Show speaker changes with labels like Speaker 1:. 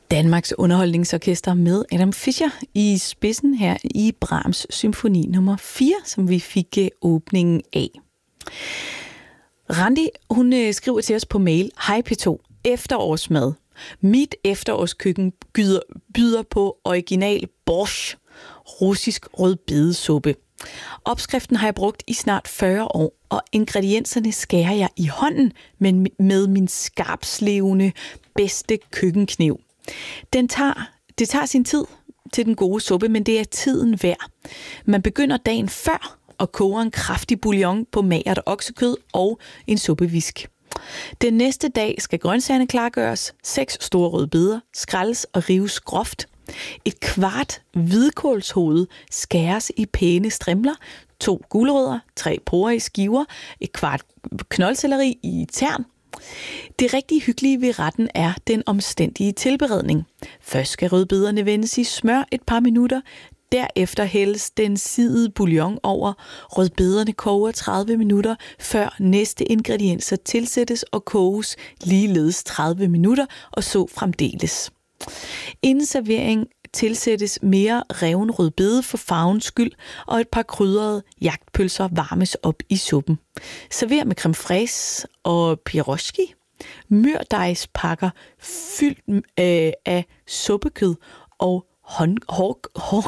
Speaker 1: Danmarks Underholdningsorkester med Adam Fischer i spidsen her i Brahms symfoni nummer 4, som vi fik åbningen af. Randi, hun skriver til os på mail: Hej P2, efterårsmad. Mit efterårskøkken byder på original borscht, russisk rødbedesuppe. Opskriften har jeg brugt i snart 40 år, og ingredienserne skærer jeg i hånden med min skarpslevende bedste køkkenkniv. Det tager sin tid til den gode suppe, men det er tiden værd. Man begynder dagen før og koger en kraftig bouillon på magert oksekød og en suppevisk. Den næste dag skal grøntsagerne klargøres, 6 store rødbeder skrælles og rives groft. Et kvart hvidkålshoved skæres i pæne strimler, 2 gulerødder, 3 porrer i skiver, et kvart knoldselleri i tern. Det rigtig hyggelige ved retten er den omstændige tilberedning. Først skal rødbederne vendes i smør et par minutter, derefter hældes den sidede bouillon over. Rødbederne koger 30 minutter, før næste ingredienser tilsættes og koges ligeledes 30 minutter, og så fremdeles. Inden servering tilsættes mere reven rødbede for farvens skyld, og et par krydrede jagtpølser varmes op i suppen. Server med creme fraise og pierogi. Myrdejspakker fyldt af suppekød og